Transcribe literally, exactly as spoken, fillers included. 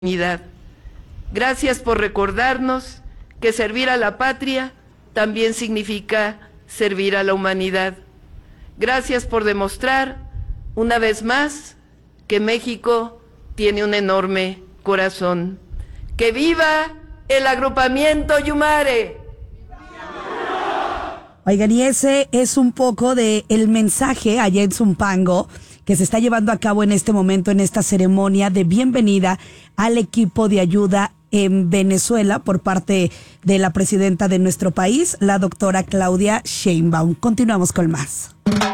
dignidad. Gracias por recordarnos que servir a la patria también significa servir a la humanidad. Gracias por demostrar, una vez más, que México tiene un enorme corazón. ¡Que viva el agrupamiento Yumare! Oigan, y ese es un poco de el mensaje allá en Zumpango que se está llevando a cabo en este momento, en esta ceremonia de bienvenida al equipo de ayuda en Venezuela por parte de la presidenta de nuestro país, la doctora Claudia Sheinbaum. Continuamos con más.